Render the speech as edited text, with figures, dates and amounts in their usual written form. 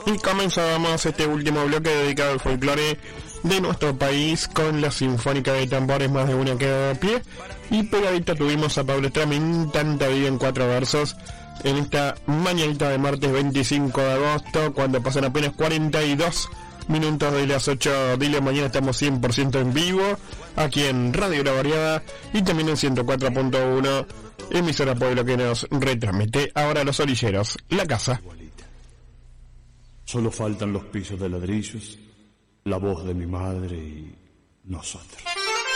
Y comenzábamos este último bloque dedicado al folclore de nuestro país con la Sinfónica de Tambores, más de una queda de pie. Y pegadita tuvimos a Pablo Stramin, Tanta vida en 4 versos, en esta mañanita de martes 25 de agosto, cuando pasan apenas 42 minutos de las 8 de la mañana. Estamos 100% en vivo, aquí en Radio La Variada, y también en 104.1, emisora Pueblo, que nos retransmite. Ahora Los Orilleros, la casa. Solo faltan los pisos de ladrillos, la voz de mi madre y nosotros.